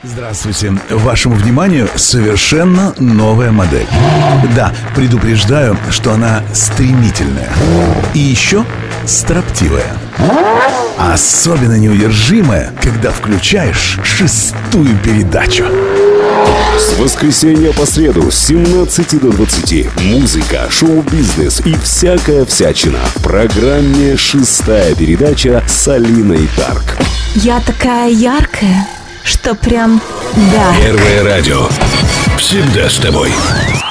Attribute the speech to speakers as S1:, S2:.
S1: Здравствуйте. Вашему вниманию совершенно новая модель. Да, предупреждаю, что она стремительная. И еще строптивая. Особенно неудержимая, когда включаешь 6-ю передачу.
S2: С воскресенья по среду с 17 до 20. Музыка, шоу-бизнес и всякая всячина. В программе «6-я передача» с Алиной Тарк.
S3: Я такая яркая, что прям да.
S4: Первое радио. Всегда с тобой.